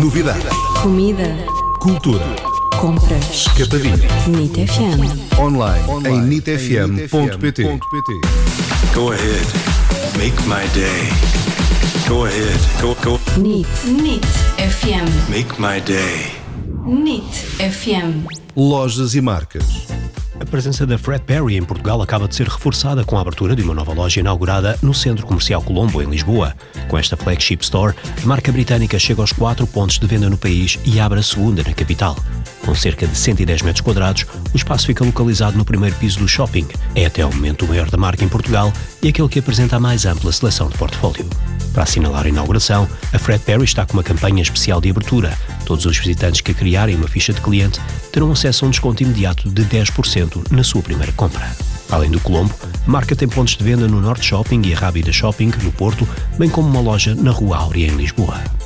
Novidades. Comida. Cultura. Compras. Capadinha. NIT FM. Online em nitfm.pt. Go ahead. Make my day. Go ahead. Go. NIT FM. Make my day. NIT FM. Lojas e marcas. A presença da Fred Perry em Portugal acaba de ser reforçada com a abertura de uma nova loja inaugurada no Centro Comercial Colombo, em Lisboa. Com esta flagship store, a marca britânica chega aos 4 pontos de venda no país e abre a segunda na capital. Com cerca de 110 metros quadrados, o espaço fica localizado no primeiro piso do shopping. É até ao momento o maior da marca em Portugal e aquele que apresenta a mais ampla seleção de portfólio. Para assinalar a inauguração, a Fred Perry está com uma campanha especial de abertura. Todos os visitantes que criarem uma ficha de cliente terão acesso a um desconto imediato de 10% na sua primeira compra. Além do Colombo, a marca tem pontos de venda no Norte Shopping e a Rábida Shopping, no Porto, bem como uma loja na Rua Áurea, em Lisboa.